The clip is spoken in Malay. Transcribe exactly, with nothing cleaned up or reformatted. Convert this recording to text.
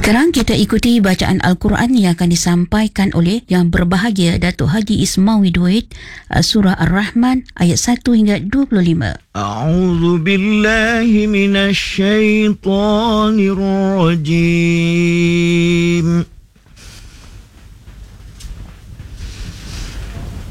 Sekarang kita ikuti bacaan Al-Quran yang akan disampaikan oleh Yang Berbahagia Datuk Haji Ismawi Duit, Surah Ar-Rahman ayat satu hingga dua puluh lima. A'udzu billahi minasy syaithanir rajim.